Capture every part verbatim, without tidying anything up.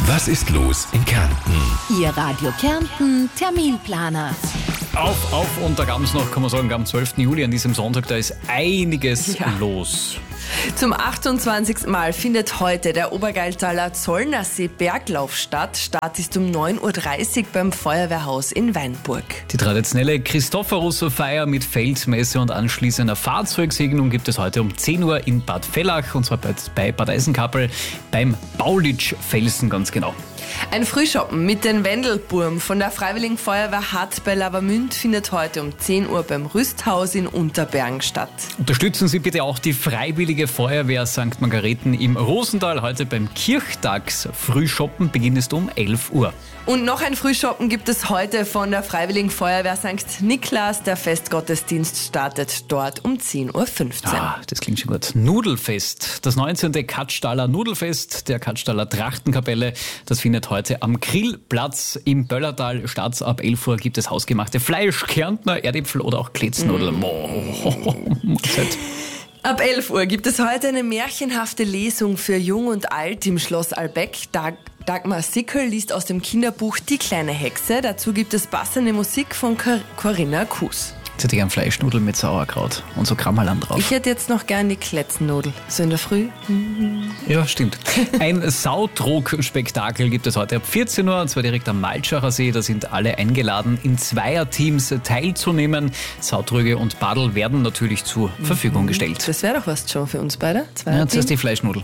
Was ist los in Kärnten? Ihr Radio Kärnten Terminplaner. Auf, auf und da gab es noch, kann man sagen, am zwölften Juli an diesem Sonntag, da ist einiges Ja. los. Zum achtundzwanzigsten Mal findet heute der Obergeiltaler Zollnersee Berglauf statt. Start ist um neun Uhr dreißig beim Feuerwehrhaus in Weinburg. Die traditionelle Christophorus-Feier mit Feldmesse und anschließender Fahrzeugsegnung gibt es heute um zehn Uhr in Bad Vellach, und zwar bei Bad Eisenkappel beim Baulitsch-Felsen ganz genau. Ein Frühschoppen mit den Wendelburm von der Freiwilligen Feuerwehr Hart bei Lavamünd findet heute um zehn Uhr beim Rüsthaus in Unterbergen statt. Unterstützen Sie bitte auch die Freiwillige Feuerwehr Sankt Margareten im Rosental heute beim Kirchtags-Frühschoppen. Beginn ist um elf Uhr. Und noch ein Frühschoppen gibt es heute von der Freiwilligen Feuerwehr Sankt Niklas. Der Festgottesdienst startet dort um zehn Uhr fünfzehn. Ah, das klingt schon gut. Nudelfest, das neunzehnte Katstaller Nudelfest der Katstaller Trachtenkapelle. Das findet heute am Grillplatz im Böllertal statt. Ab elf Uhr gibt es hausgemachte Fleisch, Kärntner, Erdäpfel oder auch Kletznudeln. Mm. Ab elf Uhr gibt es heute eine märchenhafte Lesung für Jung und Alt im Schloss Albeck. Dag- Dagmar Sickel liest aus dem Kinderbuch Die kleine Hexe. Dazu gibt es passende Musik von Cor- Corinna Kuss. Jetzt hätte ich gern Fleischnudeln mit Sauerkraut und so Krammerland drauf. Ich hätte jetzt noch gern die Kletzennudel. So in der Früh. Ja, stimmt. Ein Sautrog-Spektakel gibt es heute ab vierzehn Uhr, und zwar direkt am Maltschacher See. Da sind alle eingeladen, in Zweierteams teilzunehmen. Sautröge und Badel werden natürlich zur Verfügung gestellt. Das wäre doch was schon für uns beide. Zwei Ja, jetzt ist die Fleischnudel.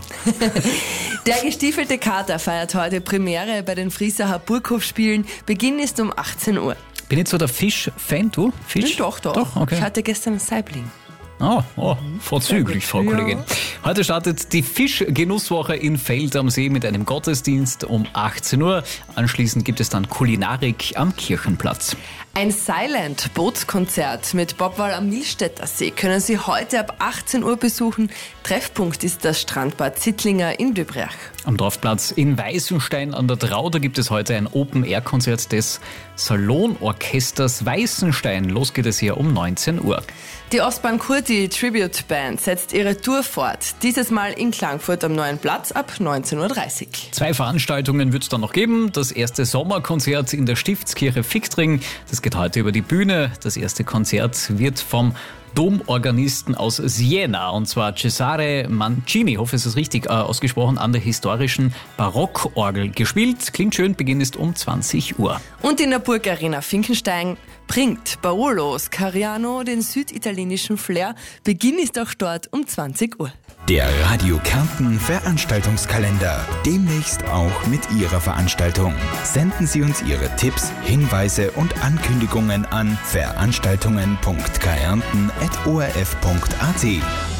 Der gestiefelte Kater feiert heute Premiere bei den Friesacher Burghof-Spielen. Beginn ist um achtzehn Uhr. Bin ich so der Fisch-Fan, du? Fisch? Doch, doch. Doch, okay. Ich hatte gestern ein Saibling. Oh, oh, vorzüglich, Frau Ja. Kollegin. Heute startet die Fischgenusswoche in Feld am See mit einem Gottesdienst um achtzehn Uhr. Anschließend gibt es dann Kulinarik am Kirchenplatz. Ein Silent-Bootskonzert mit Bobwal am Milstädter See können Sie heute ab achtzehn Uhr besuchen. Treffpunkt ist das Strandbad Zittlinger in Döbrach. Am Dorfplatz in Weißenstein an der Drau, da gibt es heute ein Open-Air-Konzert des Salonorchesters Weißenstein. Los geht es hier um neunzehn Uhr. Die Ostbahn Kurti Tribute Band setzt ihre Tour fort. Dieses Mal in Klagenfurt am Neuen Platz ab neunzehn Uhr dreißig. Zwei Veranstaltungen wird es dann noch geben. Das erste Sommerkonzert in der Stiftskirche Fichtring. Das geht heute über die Bühne. Das erste Konzert wird vom Domorganisten aus Siena, und zwar Cesare Mancini, ich hoffe, es ist richtig äh, ausgesprochen, an der historischen Barockorgel gespielt. Klingt schön, Beginn ist um zwanzig Uhr. Und in der Burgarena Finkenstein bringt Paolo Scariano den süditalienischen Flair. Beginn ist auch dort um zwanzig Uhr. Der Radio Kärnten Veranstaltungskalender. Demnächst auch mit Ihrer Veranstaltung. Senden Sie uns Ihre Tipps, Hinweise und Ankündigungen an veranstaltungen punkt kärnten at o r f punkt a t.